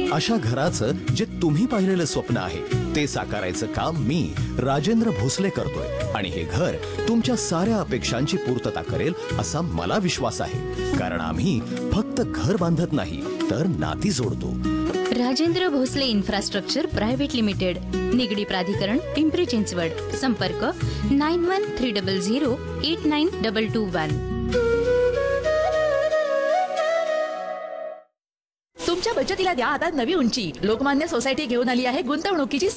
अशा घराचं जे तुम्ही पाहिलेलं स्वप्न आहे ते साकारायचं काम मी राजेंद्र भोसले करतोय आणि हे घर तुमच्या साऱ्या अपेक्षांची पूर्तता करेल असा मला विश्वास आहे. कारण आम्ही फक्त घर बांधत नाही तर नाती जोडतो. Rajendra Bhosale infrastructure private limited, Nigdi प्राधिकरण, पिंपरी चिंचवड. संपर्क 9130089221. तुमच्या बचतीला द्या आता नवी उंची. लोकमान्य सोसायटी घेऊन आली आहे गुंतवणुकीची